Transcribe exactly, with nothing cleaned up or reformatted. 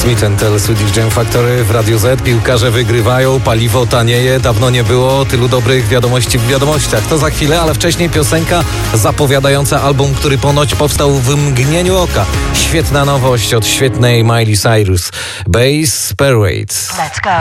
Smith and Tell Swedish Jam Factory w Radiu Z. Piłkarze wygrywają, paliwo tanieje. Dawno nie było tylu dobrych wiadomości w wiadomościach. To za chwilę, ale wcześniej piosenka zapowiadająca album, który ponoć powstał w mgnieniu oka. Świetna nowość od świetnej Miley Cyrus. Bass Parade. Let's go.